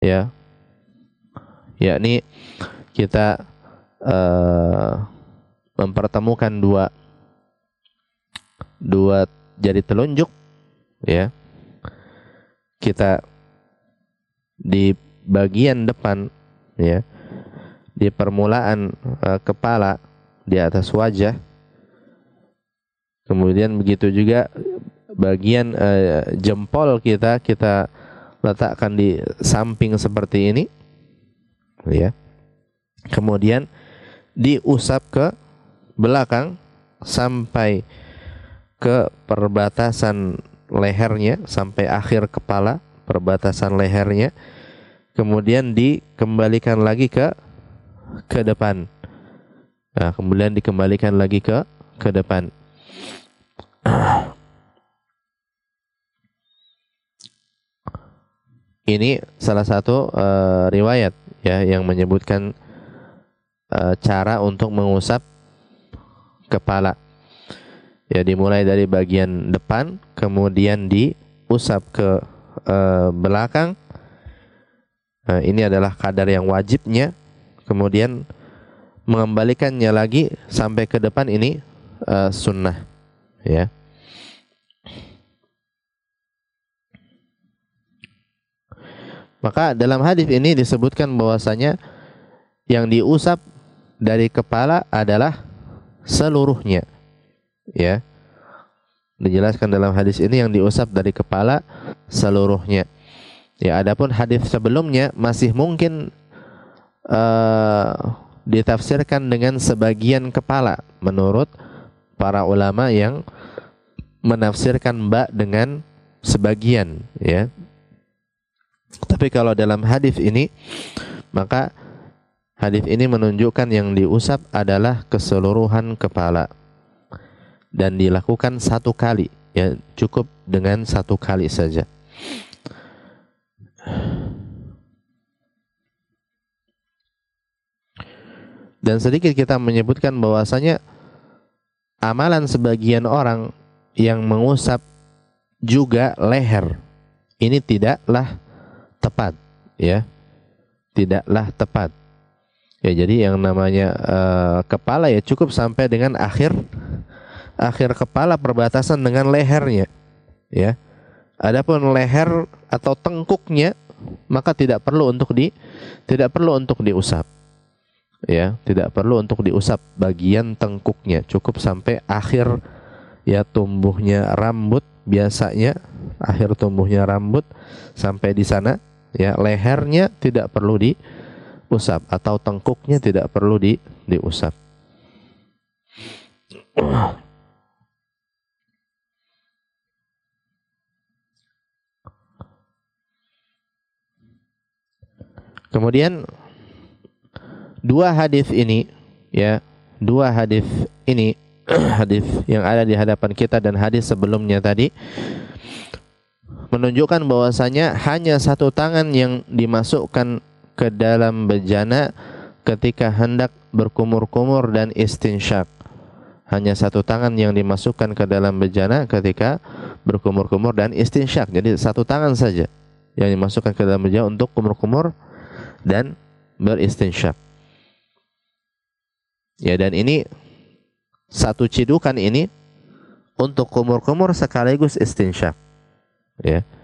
ya, yakni kita mempertemukan dua jari telunjuk, ya, kita di bagian depan, ya, di permulaan kepala, di atas wajah. Kemudian begitu juga bagian jempol kita letakkan di samping seperti ini, ya. Kemudian diusap ke belakang sampai ke perbatasan lehernya, sampai akhir kepala, perbatasan lehernya. Kemudian dikembalikan lagi ke depan. Nah, kemudian dikembalikan lagi ke depan. Ini salah satu riwayat, ya, yang menyebutkan cara untuk mengusap kepala. Ya, dimulai dari bagian depan, kemudian diusap ke belakang. Ini adalah kadar yang wajibnya. Kemudian mengembalikannya lagi sampai ke depan, ini sunnah, ya. Maka dalam hadis ini disebutkan bahwasanya yang diusap dari kepala adalah seluruhnya, ya. Dijelaskan dalam hadis ini yang diusap dari kepala seluruhnya. Ya, adapun hadis sebelumnya masih mungkin ditafsirkan dengan sebagian kepala menurut para ulama yang menafsirkan ba dengan sebagian, ya. Tapi kalau dalam hadis ini, maka hadis ini menunjukkan yang diusap adalah keseluruhan kepala dan dilakukan satu kali, ya, cukup dengan satu kali saja. Dan sedikit kita menyebutkan bahwasanya amalan sebagian orang yang mengusap juga leher ini tidaklah tepat, ya, tidaklah tepat. Ya, jadi yang namanya kepala, ya, cukup sampai dengan akhir kepala, perbatasan dengan lehernya, ya. Adapun leher atau tengkuknya maka tidak perlu untuk diusap, ya, tidak perlu untuk diusap bagian tengkuknya, cukup sampai akhir, ya, tumbuhnya rambut. Biasanya akhir tumbuhnya rambut sampai di sana, ya, lehernya tidak perlu diusap atau tengkuknya tidak perlu diusap. Kemudian dua hadis ini, ya, hadis yang ada di hadapan kita dan hadis sebelumnya tadi menunjukkan bahwasanya hanya satu tangan yang dimasukkan ke dalam bejana ketika hendak berkumur-kumur dan istinsyak. Hanya satu tangan yang dimasukkan ke dalam bejana ketika berkumur-kumur dan istinsyak. Jadi satu tangan saja yang dimasukkan ke dalam bejana untuk kumur-kumur dan beristinsyak. Ya, dan ini satu cidukan ini untuk kumur-kumur sekaligus istinsyak, ya.